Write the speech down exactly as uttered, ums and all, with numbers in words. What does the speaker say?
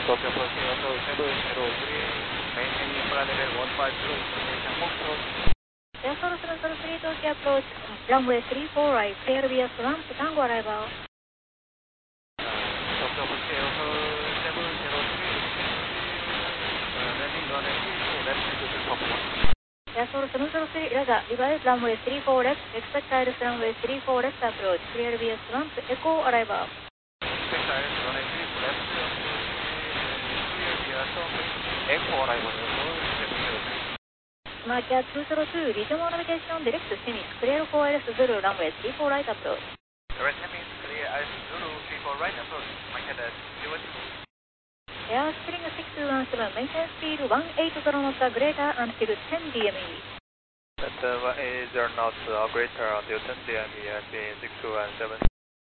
Tokyo approaching Hotel seven zero three, maintaining flight level one five zero, information Foxtrot. Airport seven zero three Tokyo approach, runway three four right, clear via ramp, Tango arrival. Tokyo approaching Hotel seven zero three, landing runway three four left, Hotel Foxtrot. Airport seven zero three, radar, revise runway three four left, expect iris runway three four left approach, clear via ramp, echo arrival. Expect iris runway three four left, clear via ramp, echo arrival, seven zero three. Marker two zero two, regional navigation, direct to Semis, clear four iris Zulu, runway three four right approach. Direct Semis, clear iris Zulu, three four right approach, marker zero two. Airstream six two one seven, maintain speed one eight zero knots greater until ten D M E. At one eight zero knots greater until ten D M E, S B six two one seven.